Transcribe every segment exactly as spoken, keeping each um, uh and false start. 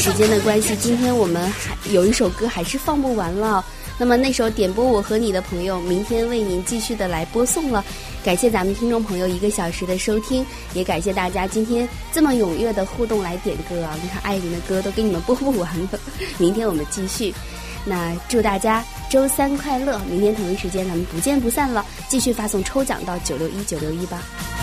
时间的关系，今天我们还有一首歌还是放不完了。那么那首点播我和你的朋友，明天为您继续的来播送了。感谢咱们听众朋友一个小时的收听，也感谢大家今天这么踊跃的互动来点歌啊！你看艾琳的歌都给你们播不完了，明天我们继续。那祝大家周三快乐，明天同一时间咱们不见不散了，继续发送抽奖到九六一九六一吧。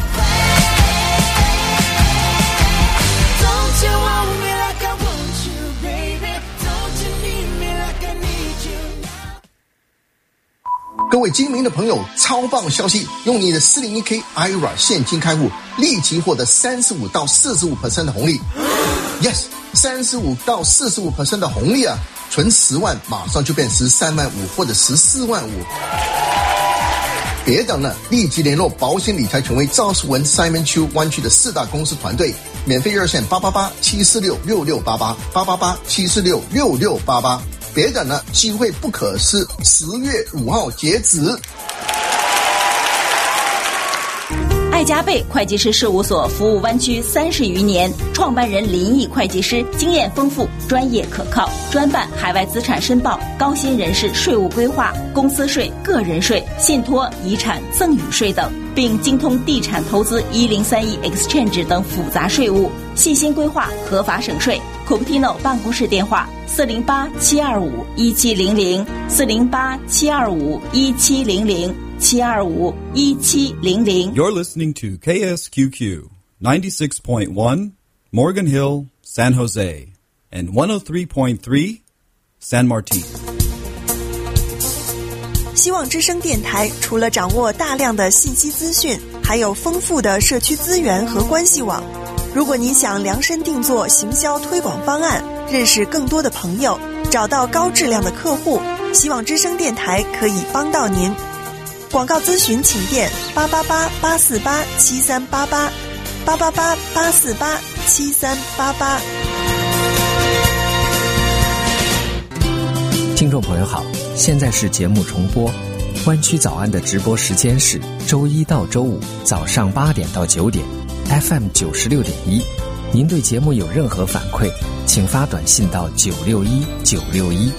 各位精明的朋友，超棒消息！用你的四零一 K I R A 现金开户，立即获得三十五到四十五 percent 的红利。Yes， 三十五到四十五 percent 的红利啊！存十万，马上就变十三万五或者十四万五。别等了，立即联络保险理财权威赵世文 Simon Chu 湾区的四大公司团队，免费热线八八八七四六六六八八八八八七四六六六八八。别等了，机会不可失，十月五号截止。 爱加倍会计师事务所服务湾区三十余年，创办人林毅会计师经验丰富，专业可靠，专办海外资产申报、高薪人士税务规划、公司税、个人税、信托、遗产、赠与税等，并精通地产投资一零三一 Exchange 等复杂税务，细心规划，合法省税。Cupertino 办公室电话：四零八七二五一七零零，四零八七二五一七零零。七二五一七零零。 You're listening to K S Q Q ninety-six point one Morgan Hill, San Jose, and one oh three point three San Martin. 希望之声电台除了掌握大量的信息资讯，还有丰富的社区资源和关系网。如果你想量身定做行销推广方案，认识更多的朋友，找到高质量的客户，希望之声电台可以帮到您。广告咨询请电八八八八四八七三八八八八八八四八七三八八。 听众朋友好，现在是节目重播。湾区早安的直播时间是周一到周五早上八点到九点 ，F M 九十六点一。您对节目有任何反馈，请发短信到九六一九六一。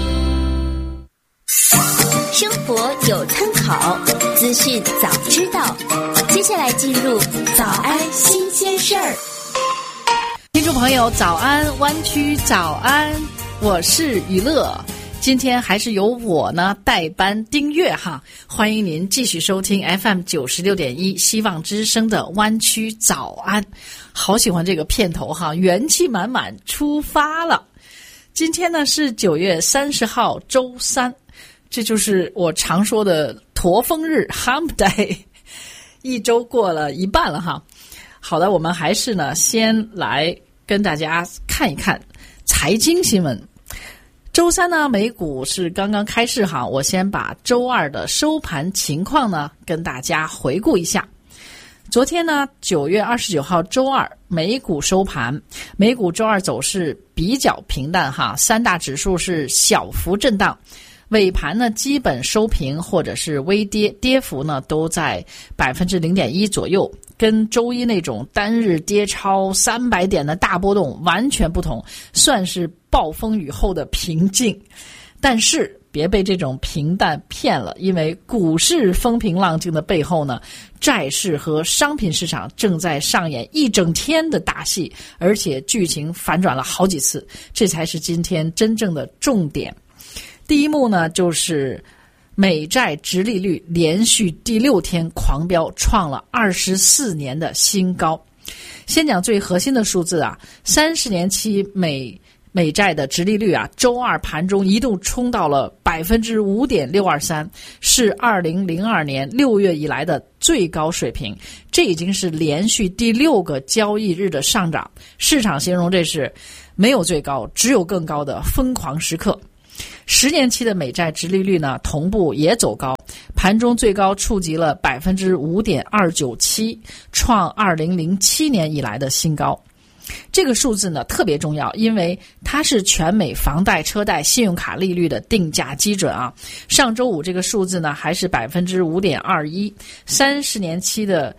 生活有参考，资讯早知道。接下来进入早安新鲜事儿。 听众朋友早安，湾区早安，我是雨乐。今天还是由我呢代班丁月哈，欢迎您继续收听 F M 九十六点一希望之声的湾区早安。好喜欢这个片头哈，元气满满出发了。今天呢是九月三十号周三，这就是我常说的驼峰日 Hump Day， 一周过了一半了哈。好的，我们还是呢先来跟大家看一看财经新闻。周三呢美股是刚刚开市哈，我先把周二的收盘情况呢跟大家回顾一下。昨天呢九月二十九号周二美股收盘，美股周二走势比较平淡哈，三大指数是小幅震荡，尾盘呢基本收平或者是微跌，跌幅呢都在 百分之零点一 左右，跟周一那种单日跌超三百点的大波动完全不同，算是暴风雨后的平静。但是别被这种平淡骗了，因为股市风平浪静的背后呢，债市和商品市场正在上演一整天的大戏，而且剧情反转了好几次，这才是今天真正的重点。第一幕呢，就是美债殖利率连续第六天狂飙，创了二十四年的新高。先讲最核心的数字啊，三十年期美美债的殖利率啊，周二盘中一度冲到了 百分之五点六二三， 是二零零二年六月以来的最高水平，这已经是连续第六个交易日的上涨。市场形容这是没有最高，只有更高的疯狂时刻。十年期的美债殖利率呢，同步也走高，盘中最高触及了 百分之五点二九七， 创二零零七年以来的新高。这个数字呢特别重要，因为它是全美房贷、车贷、信用卡利率的定价基准啊。上周五这个数字呢还是 百分之五点二一， 三十年期的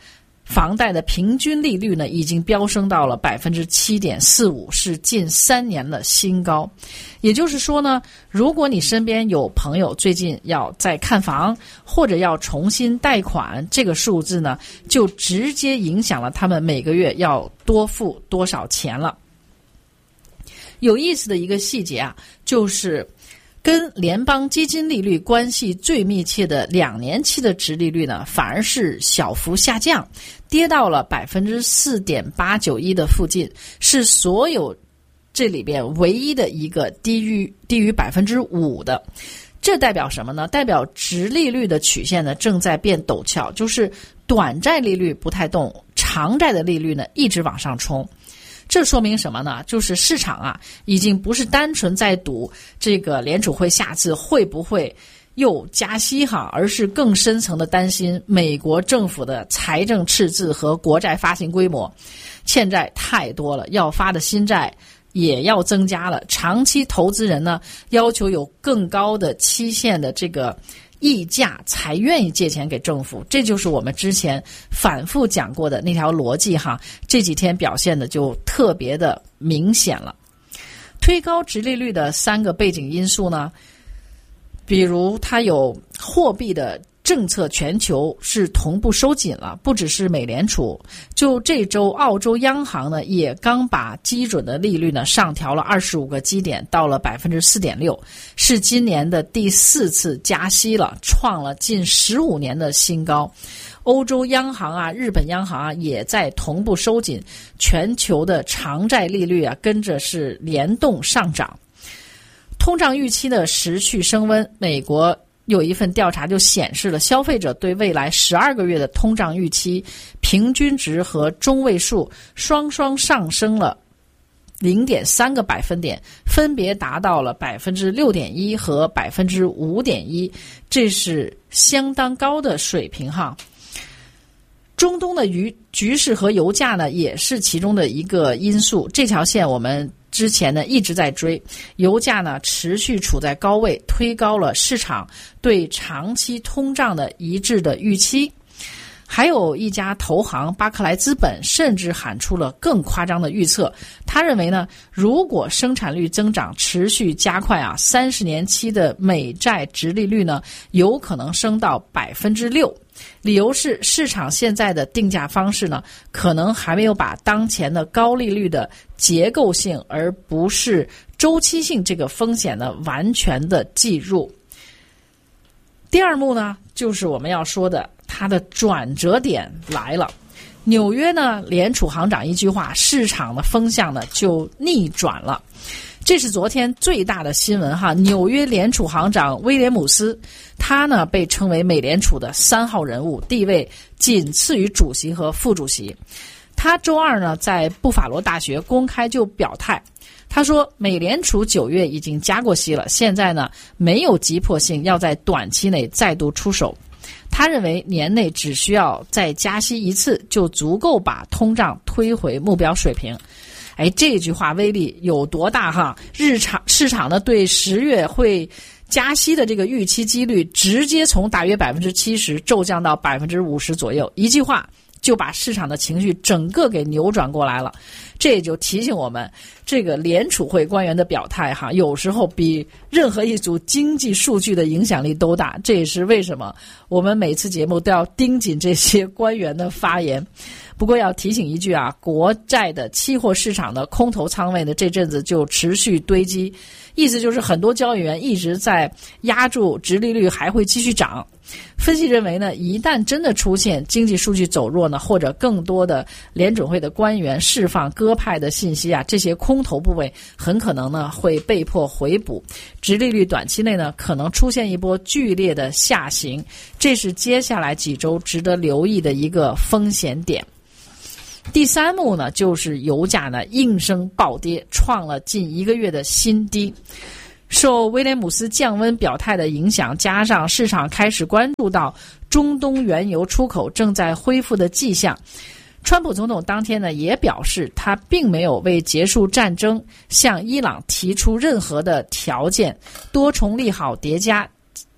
房贷的平均利率呢，已经飙升到了百分之七点四五，是近三年的新高。也就是说呢，如果你身边有朋友最近要再看房或者要重新贷款，这个数字呢，就直接影响了他们每个月要多付多少钱了。有意思的一个细节啊，就是跟联邦基金利率关系最密切的两年期的殖利率呢，反而是小幅下降，跌到了百分之四点八九一的附近，是所有这里边唯一的一个低于低于百分之五的。这代表什么呢？代表殖利率的曲线呢正在变陡峭，就是短债利率不太动，长债的利率呢一直往上冲。这说明什么呢？就是市场啊，已经不是单纯在赌这个联储会下次会不会又加息哈，而是更深层的担心美国政府的财政赤字和国债发行规模，欠债太多了，要发的新债也要增加了。长期投资人呢，要求有更高的期限的这个溢价才愿意借钱给政府，这就是我们之前反复讲过的那条逻辑哈。这几天表现的就特别的明显了。推高殖利率的三个背景因素呢，比如它有货币的政策全球是同步收紧了，不只是美联储，就这周澳洲央行呢也刚把基准的利率呢上调了二十五个基点，到了 百分之四点六， 是今年的第四次加息了，创了近十五年的新高。欧洲央行啊，日本央行啊也在同步收紧，全球的长债利率啊跟着是联动上涨。通胀预期的持续升温，美国有一份调查就显示了消费者对未来十二个月的通胀预期平均值和中位数双双上升了 零点三 个百分点，分别达到了 百分之六点一 和 百分之五点一， 这是相当高的水平哈。中东的局局势和油价呢也是其中的一个因素，这条线我们之前呢一直在追，油价呢持续处在高位，推高了市场对长期通胀的一致的预期。还有一家投行巴克莱资本甚至喊出了更夸张的预测，他认为呢，如果生产率增长持续加快啊，三十年期的美债殖利率呢有可能升到 百分之六。理由是市场现在的定价方式呢，可能还没有把当前的高利率的结构性而不是周期性这个风险呢完全的计入。第二幕呢，就是我们要说的它的转折点来了。纽约呢，联储行长一句话，市场的风向呢就逆转了。这是昨天最大的新闻哈，纽约联储行长威廉姆斯，他呢被称为美联储的三号人物，地位仅次于主席和副主席。他周二呢在布法罗大学公开就表态，他说美联储九月已经加过息了，现在呢没有急迫性要在短期内再度出手。他认为年内只需要再加息一次就足够把通胀推回目标水平。哎，这句话威力有多大哈？日常市场呢对十月会加息的这个预期几率直接从大约 百分之七十 骤降到 百分之五十 左右，一句话就把市场的情绪整个给扭转过来了。这也就提醒我们，这个联储会官员的表态哈，有时候比任何一组经济数据的影响力都大。这也是为什么我们每次节目都要盯紧这些官员的发言。不过要提醒一句啊，国债的期货市场的空头仓位呢，这阵子就持续堆积，意思就是很多交易员一直在压住殖利率还会继续涨。分析认为呢，一旦真的出现经济数据走弱呢，或者更多的联准会的官员释放鸽派的信息啊，这些空头部位很可能呢会被迫回补，殖利率短期内呢可能出现一波剧烈的下行，这是接下来几周值得留意的一个风险点。第三幕呢，就是油价呢应声暴跌，创了近一个月的新低。受威廉姆斯降温表态的影响，加上市场开始关注到中东原油出口正在恢复的迹象，川普总统当天呢也表示，他并没有为结束战争向伊朗提出任何的条件，多重利好叠加，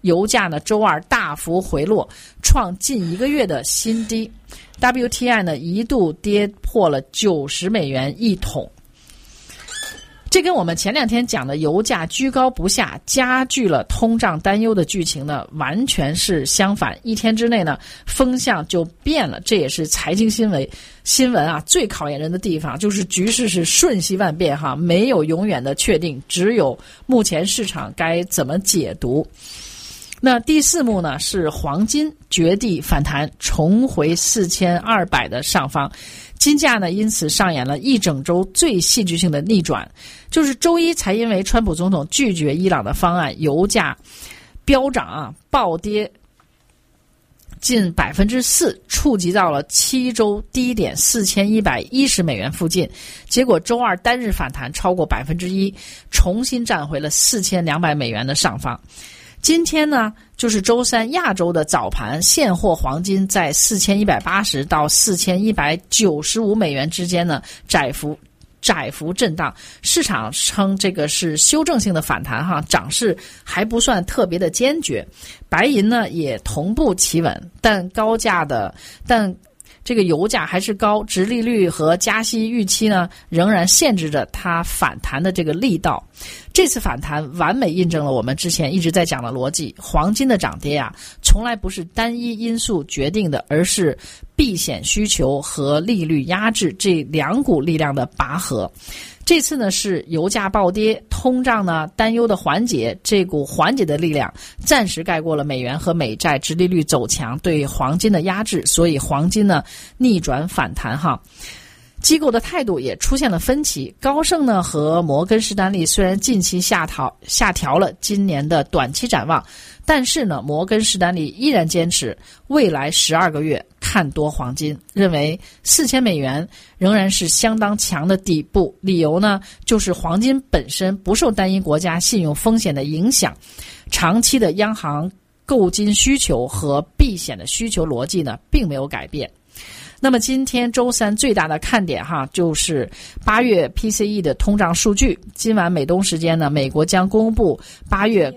油价呢周二大幅回落，创近一个月的新低。W T I 呢一度跌破了九十美元一桶。这跟我们前两天讲的油价居高不下，加剧了通胀担忧的剧情呢，完全是相反。一天之内呢，风向就变了。这也是财经新闻新闻啊最考验人的地方，就是局势是瞬息万变哈，没有永远的确定，只有目前市场该怎么解读。那第四幕呢是黄金绝地反弹，重回四千二百的上方。金价呢因此上演了一整周最戏剧性的逆转，就是周一才因为川普总统拒绝伊朗的方案，油价飙涨啊，暴跌近百分之四，触及到了七周低点四千一百一十美元附近。结果周二单日反弹超过百分之一，重新站回了四千两百美元的上方。今天呢，就是周三亚洲的早盘，现货黄金在四千一百八十到四千一百九十五美元之间呢，窄幅窄幅震荡。市场称这个是修正性的反弹哈，涨势还不算特别的坚决。白银呢也同步企稳，但高价的但。这个油价还是高，殖利率和加息预期呢，仍然限制着它反弹的这个力道。这次反弹完美印证了我们之前一直在讲的逻辑，黄金的涨跌啊，从来不是单一因素决定的，而是避险需求和利率压制这两股力量的拔河。这次呢是油价暴跌，通胀呢担忧的缓解，这股缓解的力量暂时盖过了美元和美债殖利率走强对黄金的压制，所以黄金呢逆转反弹哈。机构的态度也出现了分歧，高盛呢和摩根士丹利虽然近期下调下调了今年的短期展望，但是呢摩根士丹利依然坚持未来十二个月看多黄金，认为四千美元仍然是相当强的底部。理由呢就是黄金本身不受单一国家信用风险的影响，长期的央行购金需求和避险的需求逻辑呢并没有改变。那么今天周三最大的看点哈，就是八月 P C E 的通胀数据。今晚美东时间呢，美国将公布八月。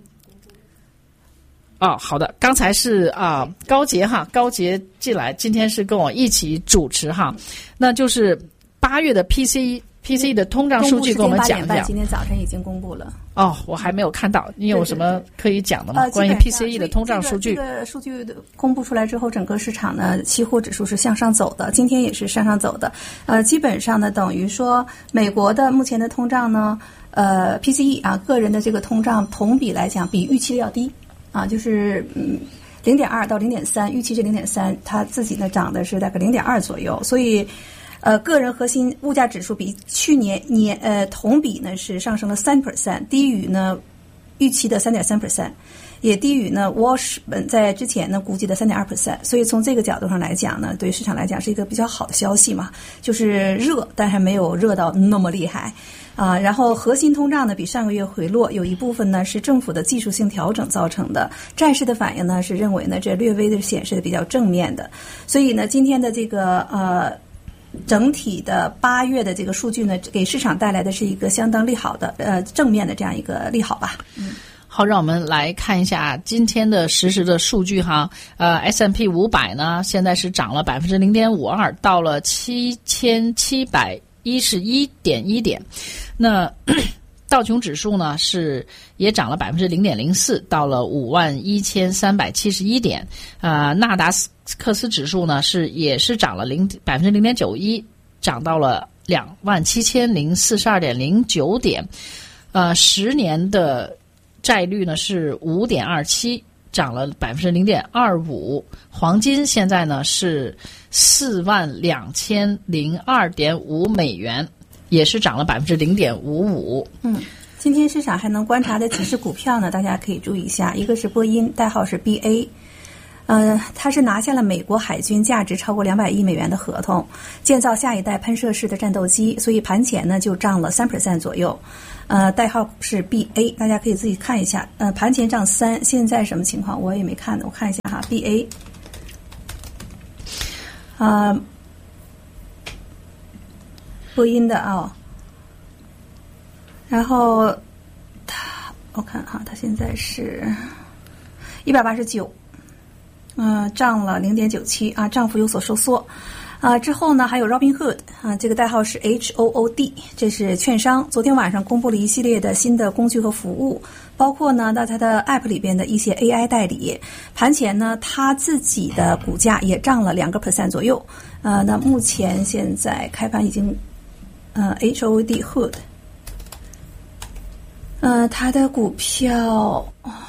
哦，好的，刚才是啊、呃、高杰哈，高杰进来，今天是跟我一起主持哈，那就是八月的 P C E P C E 的通胀数据，跟我们讲一讲。 今天早晨已经公布了。 哦，我还没有看到，你有什么可以讲的吗？对对对，关于 P C E 的通胀数据。 这个、这个数据公布出来之后，整个市场呢，期货指数是向上走的，今天也是向上走的。呃，基本上呢，等于说美国的目前的通胀呢，呃 ，P C E 啊，个人的这个通胀同比来讲比预期的要低啊，就是嗯。零点二到零点三，预期是零点三，它自己呢涨的是大概零点二左右，所以，呃，个人核心物价指数比去年年呃同比呢是上升了三 percent， 低于呢预期的三点三 percent， 也低于呢 Washburn 在之前呢估计的三点二 percent， 所以从这个角度上来讲呢，对市场来讲是一个比较好的消息嘛，就是热，但还没有热到那么厉害。啊，然后核心通胀呢比上个月回落，有一部分呢是政府的技术性调整造成的。债市的反应呢是认为呢这略微的显示的比较正面的，所以呢今天的这个呃整体的八月的这个数据呢，给市场带来的是一个相当利好的呃正面的这样一个利好吧。嗯。 好，让我们来看一下今天的实时的数据哈。呃 ，S and P 五百呢现在是涨了百分之零点五二，到了七千七百一十一点一点。那道琼指数呢是也涨了百分之零点零四，到了五万一千三百七十一点。呃，纳达克斯指数呢是也是涨了零百分之零点九一，涨到了两万七千零四十二点零九点。呃，十年的债率呢是五点二七，涨了百分之零点二五。黄金现在呢是四万两千零二点五美元，也是涨了百分之零点五五。 嗯，今天市场还能观察的几只股票呢，大家可以注意一下。一个是波音，代号是 B A。呃，它是拿下了美国海军价值超过两百亿美元的合同，建造下一代喷射式的战斗机，所以盘前呢就涨了三 percent 左右。呃，代号是 B A， 大家可以自己看一下。呃，盘前涨三，现在什么情况我也没看的，我看一下哈 ，B A。啊、呃，波音的啊、哦，然后它我看哈，它现在是一百八十九，嗯，涨了零点九七啊，涨幅有所收缩。啊，之后呢，还有 Robinhood 啊，这个代号是 H O O D， 这是券商，昨天晚上公布了一系列的新的工具和服务，包括呢，在它的 App 里边的一些 A I 代理。盘前呢，它自己的股价也涨了两个 percent 左右。呃，那目前现在开盘已经，呃 H O O D Hood， 呃，它的股票，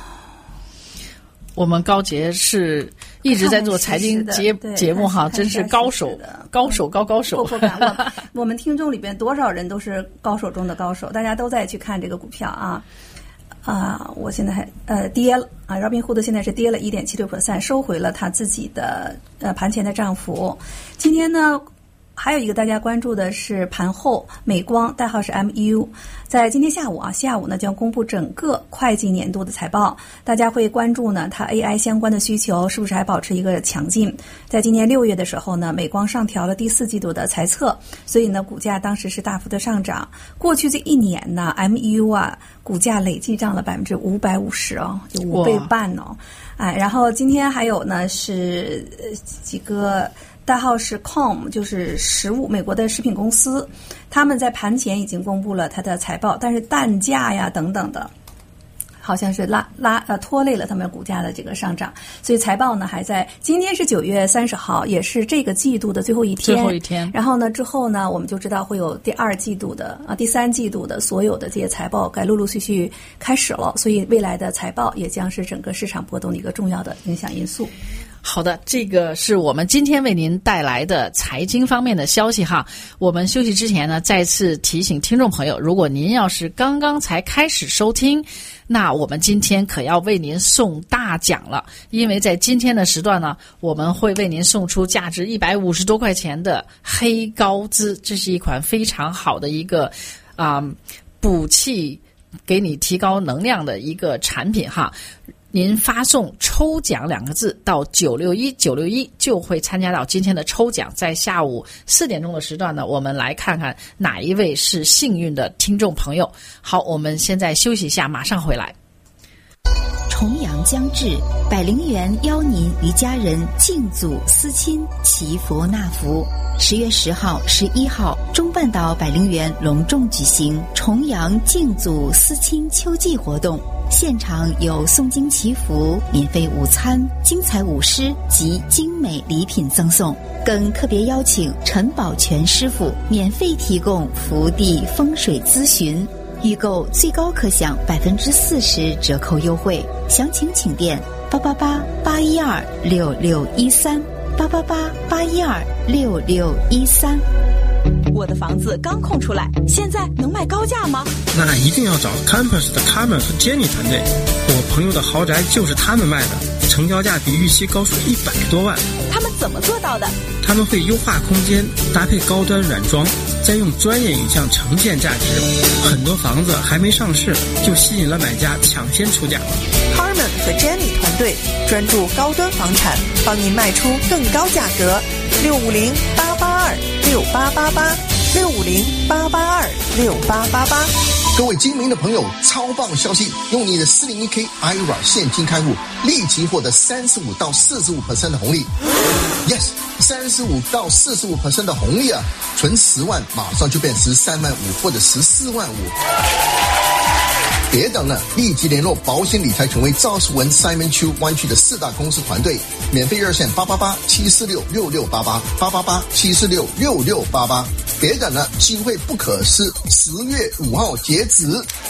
我们高杰是一直在做财经节节目哈，真是高手，高手高高手。 破破感我我们听众里边多少人都是高手中的高手，大家都在去看这个股票啊啊！我现在还呃跌了啊 ，Robinhood 现在是跌了 一点七六 percent， 收回了他自己的呃盘前的涨幅。今天呢，还有一个大家关注的是盘后，美光代号是 M U， 在今天下午啊，下午呢将公布整个会计年度的财报，大家会关注呢它 A I 相关的需求是不是还保持一个强劲。在今年六月的时候呢，美光上调了第四季度的财测，所以呢股价当时是大幅的上涨。过去这一年呢 M U 啊股价累计涨了百分之五百五十哦，就五倍半哦。哎，然后今天还有呢是几个。代号是 C O M， 就是食物，美国的食品公司，他们在盘前已经公布了它的财报，但是蛋价呀等等的，好像是拉拉呃拖累了他们股价的这个上涨，所以财报呢还在今天是九月三十号，也是这个季度的最后一天。 最后一天。 然后呢之后呢，我们就知道会有第二季度的啊第三季度的所有的这些财报该陆陆续续开始了，所以未来的财报也将是整个市场波动的一个重要的影响因素。 好的，这个是我们今天为您带来的财经方面的消息哈。我们休息之前呢，再次提醒听众朋友，如果您要是刚刚才开始收听，那我们今天可要为您送大奖了，因为在今天的时段呢，我们会为您送出价值一百五十多块钱的黑高兹，这是一款非常好的一个啊、嗯、补气给你提高能量的一个产品哈。您发送抽奖两个字到九六一九六一就会参加到今天的抽奖。在下午四点钟的时段呢，我们来看看哪一位是幸运的听众朋友。好，我们现在休息一下，马上回来。 重阳将至，百灵园邀您与家人敬祖思亲，祈福纳福。十月十号、十一号，中半岛百灵园隆重举行重阳敬祖思亲秋季活动，现场有诵经祈福、免费午餐、精彩舞狮及精美礼品赠送，更特别邀请陈宝全师傅免费提供福地风水咨询。预购最高可享百分之四十折扣优惠，详情请电八八八八一二六六一三八八八八一二六六一三。 我的房子刚空出来，现在能卖高价吗？ 那一定要找 Campus 的 Carmen 和 Jenny 团队，我朋友的豪宅就是他们卖的，成交价比预期高出一百多万。 他们怎么做到的？ 他们会优化空间，搭配高端软装，再用专业影像呈现价值。很多房子还没上市，就吸引了买家抢先出价。 Carmen 和 Jenny 团队专注高端房产，帮您卖出更高价格。六五零八八二六八八八，六五零八八二六八八八。 各位精明的朋友，超棒消息！用你的四零一 K I R A 现金开户，立即获得三十五到四十五 percent 的红利。Yes， 三十五到四十五 percent 的红利啊！存十万，马上就变十三万五或者十四万五。别等了，立即联络保险理财权威赵世文 Simon Chu 湾区的四大公司团队，免费热线八八八七四六六六八八八八八七四六六六八八。别等了，机会不可失，十月五号截止。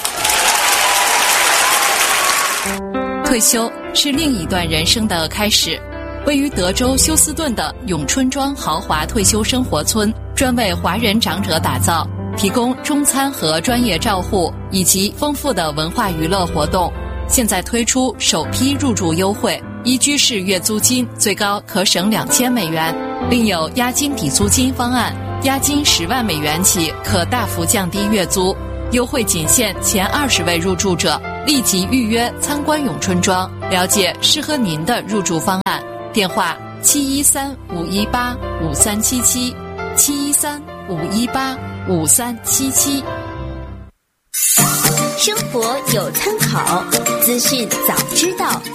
退休是另一段人生的开始。位于德州休斯顿的永春庄豪华退休生活村，专为华人长者打造，提供中餐和专业照护，以及丰富的文化娱乐活动。现在推出首批入住优惠，一居室月租金最高可省两千美元，另有押金抵租金方案，押金十万美元起可大幅降低月租。优惠仅限前二十位入住者，立即预约参观永春庄，了解适合您的入住方案。电话七一三五一八五三七七，七一三五一八五三七七。 生活有参考，资讯早知道。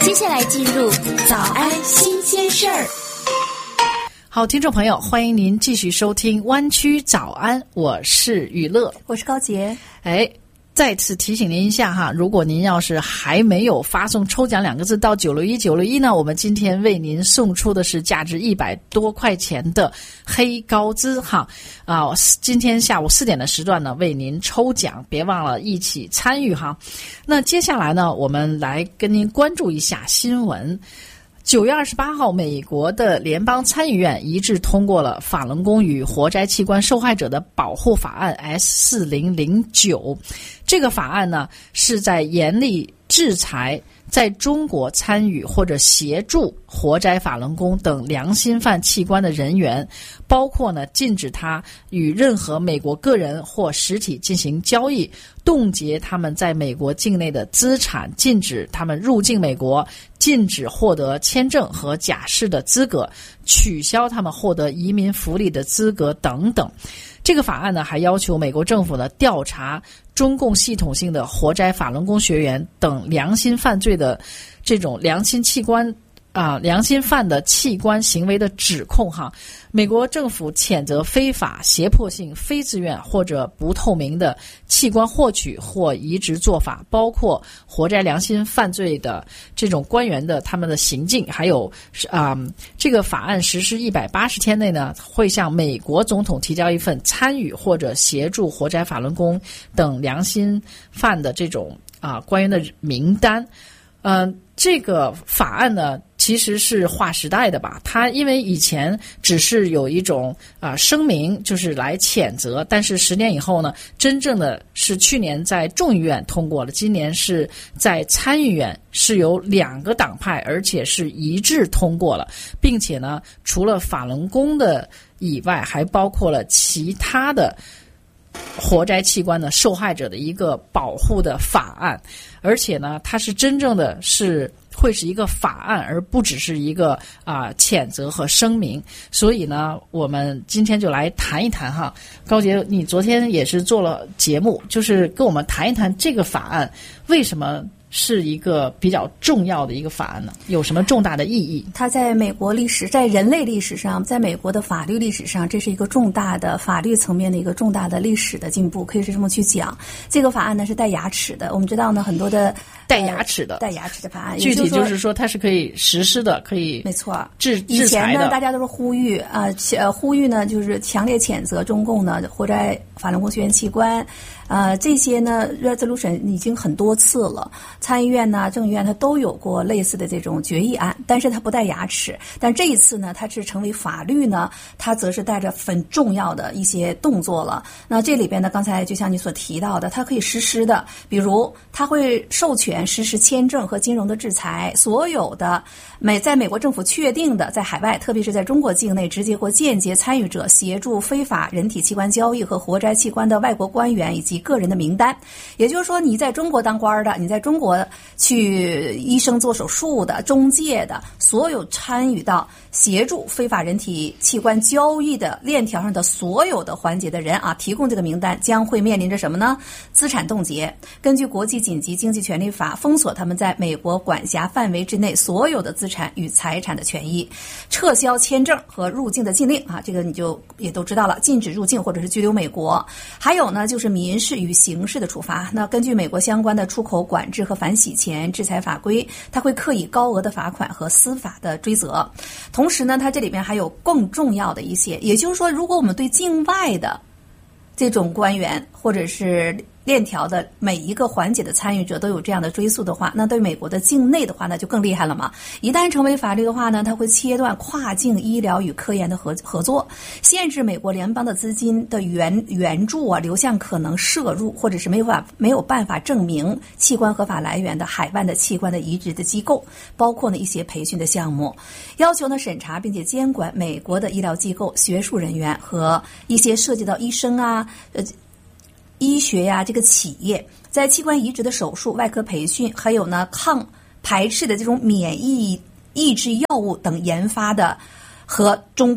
接下来进入早安新鲜事儿。 好，听众朋友，欢迎您继续收听湾区早安，我是雨乐， 我是高杰。 哎，再次提醒您一下哈，如果您要是还没有发送抽奖两个字到九六一九六一呢，我们今天为您送出的是价值一百多块钱的黑高兹哈啊，今天下午四点的时段呢为您抽奖，别忘了一起参与哈。那接下来呢，我们来跟您关注一下新闻。九月二十八号，美国的联邦参议院一致通过了法轮功与活摘器官受害者的保护法案 S 四零零九。这个法案呢，是在严厉制裁在中国参与或者协助活摘法轮功等良心犯器官的人员，包括呢禁止他与任何美国个人或实体进行交易，冻结他们在美国境内的资产，禁止他们入境美国，禁止获得签证和假释的资格，取消他们获得移民福利的资格等等。这个法案呢，还要求美国政府呢调查中共系统性的活摘法轮功学员等良心犯罪的这种良心器官啊良心犯的器官行为的指控哈。美国政府谴责非法、胁迫性、非自愿或者不透明的器官获取或移植做法，包括活摘良心犯罪的这种官员的他们的行径，还有啊、嗯，这个法案实施一百八十天内呢，会向美国总统提交一份参与或者协助活摘法轮功等良心犯的这种啊官员的名单。嗯、呃，这个法案呢，其实是划时代的吧，它因为以前只是有一种啊、呃、声明，就是来谴责，但是十年以后呢，真正的是去年在众议院通过了，今年是在参议院是由两个党派，而且是一致通过了，并且呢，除了法轮功的以外，还包括了其他的活摘器官的受害者的一个保护的法案，而且呢，它是真正的是会是一个法案，而不只是一个啊、呃、谴责和声明。所以呢，我们今天就来谈一谈哈，高杰，你昨天也是做了节目，就是跟我们谈一谈这个法案为什么是一个比较重要的一个法案呢？有什么重大的意义？ 它在美国历史，在人类历史上，在美国的法律历史上，这是一个重大的法律层面的一个重大的历史的进步，可以是这么去讲。这个法案呢是带牙齿的，我们知道呢，很多的带牙齿的、呃、 带牙齿的法案， 具体就是说它是可以实施的，可以没错制以前呢， 制裁的。 大家都是呼吁啊，呃，呼吁呢就是强烈谴责中共呢活摘法轮功学员器官。呃，这些呢 resolution 已经很多次了，参议院呢、众议院它都有过类似的这种决议案，但是它不带牙齿。但这一次呢，它是成为法律呢，它则是带着很重要的一些动作了。那这里边呢，刚才就像你所提到的，它可以实施的，比如它会授权实施签证和金融的制裁，所有的美在美国政府确定的在海外，特别是在中国境内直接或间接参与者协助非法人体器官交易和活摘器官的外国官员以及个人的名单。也就是说，你在中国当官的，你在中国去医生做手术的、中介的，所有参与到协助非法人体器官交易的链条上的所有的环节的人啊，提供这个名单将会面临着什么呢？资产冻结，根据国际紧急经济权利法封锁他们在美国管辖范围之内所有的资产与财产的权益，撤销签证和入境的禁令啊，这个你就也都知道了，禁止入境或者是拘留美国。还有呢，就是民事与刑事的处罚。那根据美国相关的出口管制和反洗钱制裁法规，它会课以高额的罚款和司法的追责。同时呢，它这里边还有更重要的一些，也就是说，如果我们对境外的这种官员或者是链条的每一个环节的参与者都有这样的追溯的话，那对美国的境内的话呢就更厉害了嘛。一旦成为法律的话呢，它会切断跨境医疗与科研的合合作，限制美国联邦的资金的援援助啊流向可能涉入或者是没有法没有办法证明器官合法来源的海外的器官的移植的机构，包括呢一些培训的项目，要求呢审查并且监管美国的医疗机构、学术人员和一些涉及到医生啊呃。医学呀、啊，这个企业在器官移植的手术、外科培训，还有呢抗排斥的这种免疫抑制药物等研发的，和中国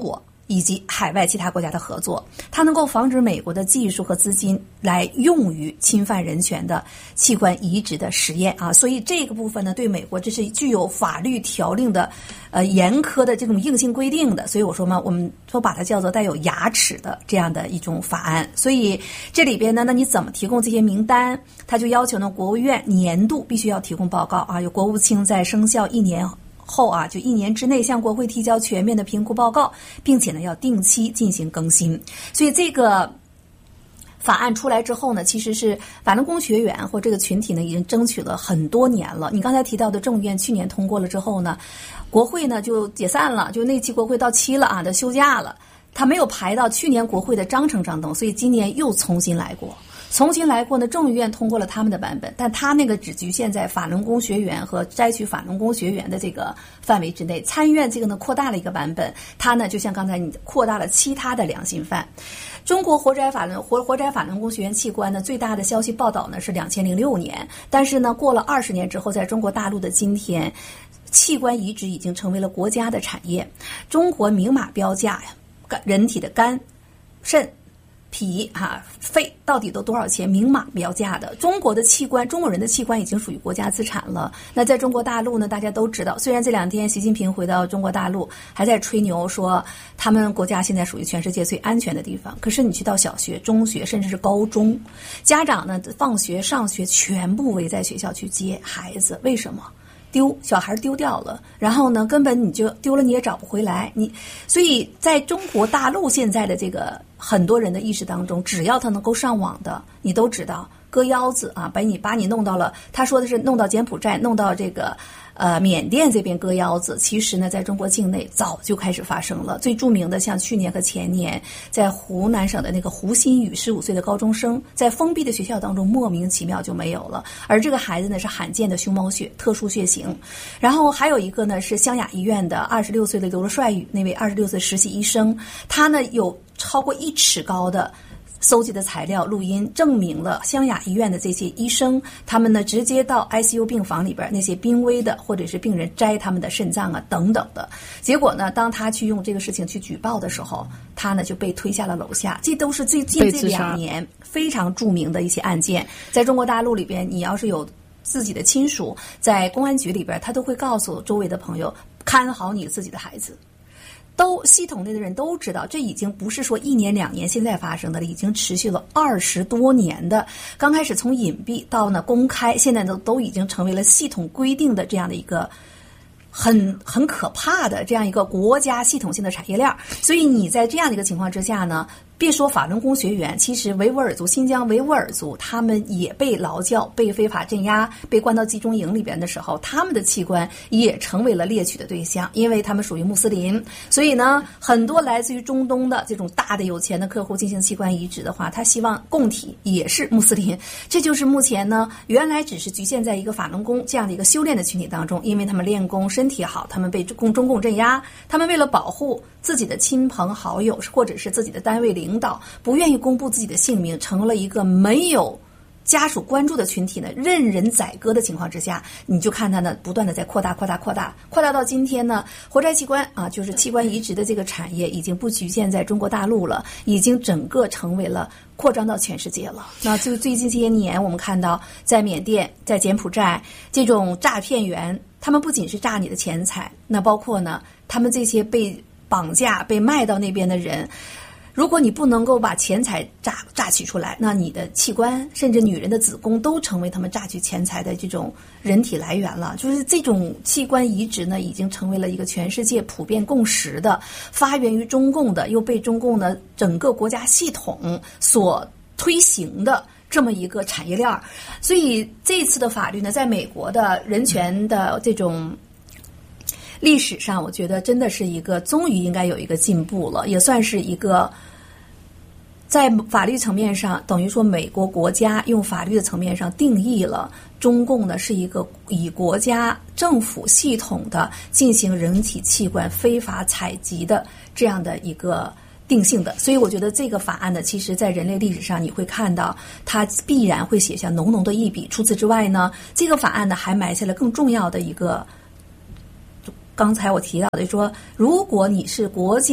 以及海外其他国家的合作，它能够防止美国的技术和资金来用于侵犯人权的器官移植的实验啊。所以这个部分呢，对美国这是具有法律条令的呃严苛的这种硬性规定的。所以我说嘛，我们都把它叫做带有牙齿的这样的一种法案。所以这里边呢，那你怎么提供这些名单？他就要求呢，国务院年度必须要提供报告啊，有国务卿在生效一年后啊，就一年之内向国会提交全面的评估报告，并且呢要定期进行更新。所以这个法案出来之后呢，其实是法轮功学员或这个群体呢已经争取了很多年了。你刚才提到的众议院去年通过了之后呢，国会呢就解散了，就那期国会到期了啊，的休假了，他没有排到去年国会的章程上头，所以今年又重新来过。重新来过呢，众议院通过了他们的版本，但他那个只局限在法轮功学员和摘取法轮功学员的这个范围之内。参院这个呢扩大了一个版本，它呢就像刚才你扩大了其他的良心犯。中国活摘法轮活活摘法轮功学员器官呢，最大的消息报道呢是两千零六年，但是呢过了二十年之后，在中国大陆的今天，器官移植已经成为了国家的产业。中国明码标价呀，人体的肝、肾、脾哈、肺到底都多少钱？明码标价的。中国的器官，中国人的器官已经属于国家资产了。那在中国大陆呢，大家都知道，虽然这两天习近平回到中国大陆，还在吹牛说他们国家现在属于全世界最安全的地方，可是你去到小学、中学，甚至是高中，家长呢放学、上学全部围在学校去接孩子，为什么？丢小孩丢掉了，然后呢，根本你就丢了你也找不回来。你所以在中国大陆现在的这个很多人的意识当中，只要他能够上网的，你都知道割腰子啊，把你把你弄到了，他说的是弄到柬埔寨，弄到这个呃缅甸这边割腰子。其实呢，在中国境内早就开始发生了。最著名的像去年和前年，在湖南省的那个胡鑫宇十五岁的高中生，在封闭的学校当中莫名其妙就没有了，而这个孩子呢是罕见的熊猫血特殊血型。然后还有一个呢是湘雅医院的二十六岁的刘帅宇，那位二十六岁实习医生，他呢有超过一尺高的搜集的材料录音，证明了湘雅医院的这些医生，他们呢直接到 I C U 病房里边那些濒危的或者是病人摘他们的肾脏啊等等的。结果呢，当他去用这个事情去举报的时候，他呢就被推下了楼下。这都是最近这两年非常著名的一些案件。在中国大陆里边，你要是有自己的亲属在公安局里边，他都会告诉周围的朋友，看好你自己的孩子。都系统内的人都知道，这已经不是说一年两年现在发生的了，已经持续了二十多年的。刚开始从隐蔽到呢公开，现在都都已经成为了系统规定的这样的一个很很可怕的这样一个国家系统性的产业链。所以你在这样的一个情况之下呢，别说法轮功学员，其实维吾尔族、新疆维吾尔族，他们也被劳教、被非法镇压、被关到集中营里边的时候，他们的器官也成为了猎取的对象，因为他们属于穆斯林。所以呢，很多来自于中东的这种大的有钱的客户进行器官移植的话，他希望供体也是穆斯林。这就是目前呢，原来只是局限在一个法轮功这样的一个修炼的群体当中，因为他们练功身体好，他们被中中共镇压，他们为了保护自己的亲朋好友或者是自己的单位领导，不愿意公布自己的姓名，成了一个没有家属关注的群体呢，任人宰割的情况之下，你就看它呢不断的在扩大扩大扩大扩大到今天呢，活摘器官啊，就是器官移植的这个产业已经不局限在中国大陆了，已经整个成为了扩张到全世界了。那就最近这些年我们看到，在缅甸、在柬埔寨，这种诈骗员他们不仅是诈你的钱财，那包括呢他们这些被绑架被卖到那边的人，如果你不能够把钱财榨榨取出来，那你的器官甚至女人的子宫都成为他们榨取钱财的这种人体来源了。就是这种器官移植呢，已经成为了一个全世界普遍共识的，发源于中共的，又被中共的整个国家系统所推行的这么一个产业链。所以这次的法律呢，在美国的人权的这种历史上，我觉得真的是一个终于应该有一个进步了，也算是一个在法律层面上，等于说美国国家用法律的层面上定义了中共呢是一个以国家政府系统的进行人体器官非法采集的这样的一个定性的。所以我觉得这个法案呢，其实在人类历史上你会看到它必然会写下浓浓的一笔。除此之外呢，这个法案呢还埋下了更重要的一个，刚才我提到的说，如果你是国家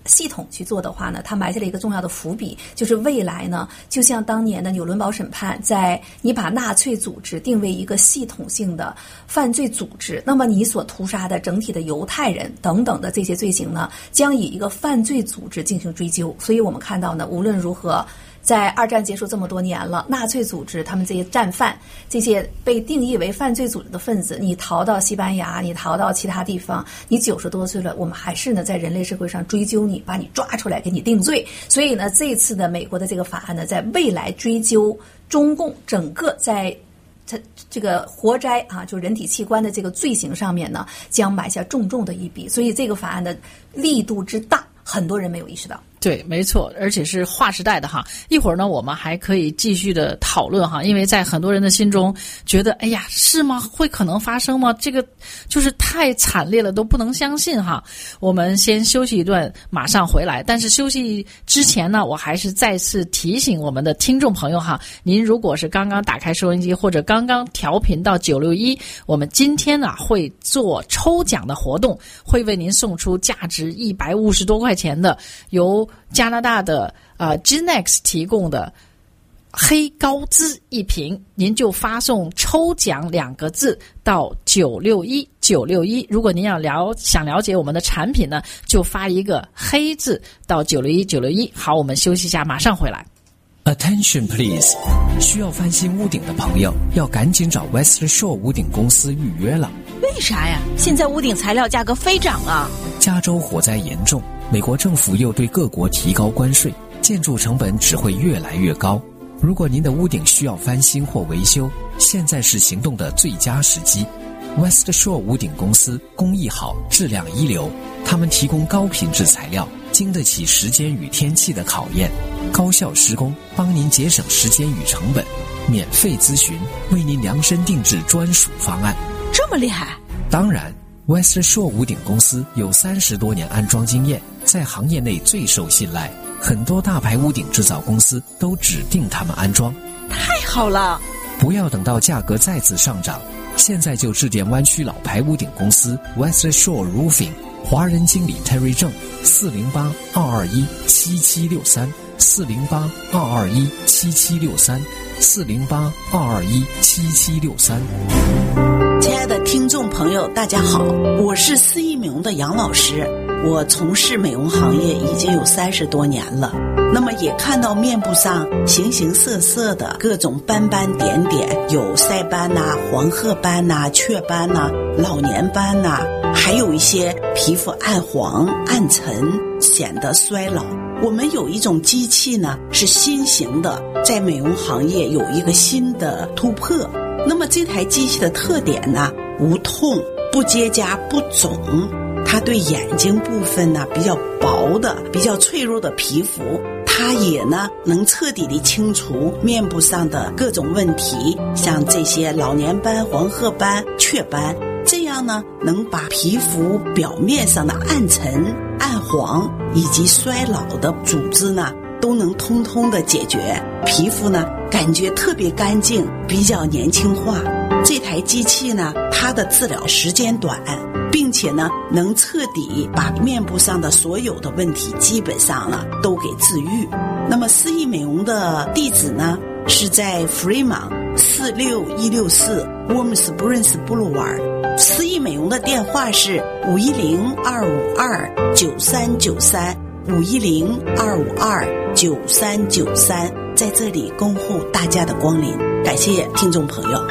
系统去做的话呢，它埋下了一个重要的伏笔，就是未来呢，就像当年的纽伦堡审判，在你把纳粹组织定为一个系统性的犯罪组织，那么你所屠杀的整体的犹太人等等的这些罪行呢，将以一个犯罪组织进行追究。所以我们看到呢，无论如何，在二战结束这么多年了，纳粹组织他们这些战犯，这些被定义为犯罪组织的分子，你逃到西班牙，你逃到其他地方，你九十多岁了，我们还是呢在人类社会上追究你，把你抓出来给你定罪。所以呢，这次的美国的这个法案呢，在未来追究中共整个在它这个活摘啊，就人体器官的这个罪行上面呢，将埋下重重的一笔。所以这个法案的力度之大，很多人没有意识到。 对，没错，而且是划时代的哈。一会儿呢，我们还可以继续的讨论哈，因为在很多人的心中觉得，哎呀，是吗？会可能发生吗？这个就是太惨烈了，都不能相信哈。我们先休息一段，马上回来。但是休息之前呢，我还是再次提醒我们的听众朋友哈，您如果是刚刚打开收音机或者刚刚调频到九六一，我们今天呢会做抽奖的活动，会为您送出价值一百五十多块钱的由加拿大的呃 Genex 提供的黑高滋一瓶，您就发送抽奖两个字到九六一九六一。如果您要了想了解我们的产品呢，就发一个黑字到九六一九六一。好，我们休息一下，马上回来。 Attention please， 需要翻新屋顶的朋友要赶紧找 West Shore 屋顶公司预约了。 为啥呀？现在屋顶材料价格飞涨啊！ 加州火灾严重，美国政府又对各国提高关税，建筑成本只会越来越高。如果您的屋顶需要翻新或维修，现在是行动的最佳时机。West Shore 屋顶公司工艺好，质量一流，他们提供高品质材料，经得起时间与天气的考验，高效施工，帮您节省时间与成本，免费咨询，为您量身定制专属方案。 这么厉害？ 当然 West Shore 屋顶公司有三十多年安装经验，在行业内最受信赖，很多大牌屋顶制造公司都指定他们安装。 太好了！ 不要等到价格再次上涨，现在就致电湾区老牌屋顶公司 West Shore Roofing， 华人经理 Terry 郑，四零八二二一七七六三，四零八二二一七七六三，四零八二二一七七六三。 亲爱的听众朋友，大家好，我是思逸美容的杨老师。我从事美容行业已经有三十多年了，那么也看到面部上形形色色的各种斑斑点点，有晒斑呐、啊、黄褐斑呐、啊、雀斑呐、啊、老年斑呐、啊，还有一些皮肤暗黄、暗沉，显得衰老。我们有一种机器呢，是新型的，在美容行业有一个新的突破。那么这台机器的特点呢，无痛、不结痂、不肿。它对眼睛部分呢比较薄的、比较脆弱的皮肤，它也呢能彻底的清除面部上的各种问题，像这些老年斑、黄褐斑、雀斑，这样呢能把皮肤表面上的暗沉、暗黄以及衰老的组织呢都能通通的解决，皮肤呢感觉特别干净，比较年轻化。这台机器呢，它的治疗时间短，并且呢能彻底把面部上的所有的问题基本上呢都给治愈。那么思逸美容的地址呢是在 Fremont 四六一六四 Warm Springs Boulevard， 思逸美容的电话是五一零二五二九三九三，五一零二五二九三九三，在这里恭候大家的光临，感谢听众朋友。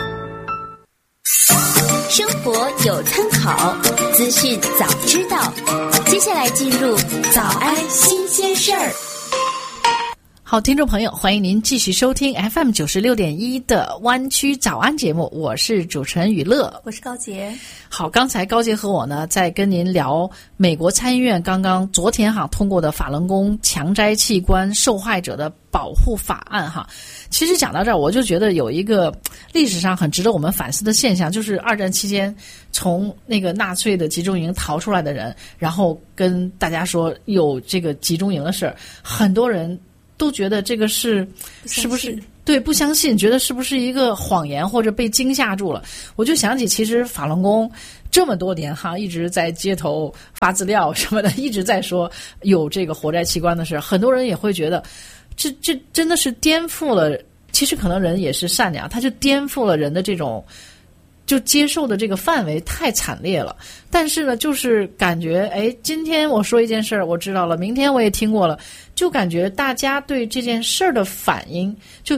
生活有参考，资讯早知道。接下来进入早安新鲜事儿。 好，听众朋友，欢迎您继续收听 F M 九十六点一的湾区早安节目，我是主持人雨乐， 我是高杰。 好，刚才高杰和我呢在跟您聊美国参议院刚刚昨天哈通过的法轮功强摘器官受害者的保护法案哈。其实讲到这儿，我就觉得有一个历史上很值得我们反思的现象，就是二战期间从那个纳粹的集中营逃出来的人，然后跟大家说有这个集中营的事儿，很多人都觉得这个是是不是对，不相信，觉得是不是一个谎言或者被惊吓住了。我就想起其实法轮功这么多年哈，一直在街头发资料什么的，一直在说有这个活摘器官的事，很多人也会觉得这这真的是颠覆了，其实可能人也是善良，他就颠覆了人的这种就接受的这个范围太惨烈了。但是呢，就是感觉哎，今天我说一件事儿我知道了，明天我也听过了，就感觉大家对这件事儿的反应，就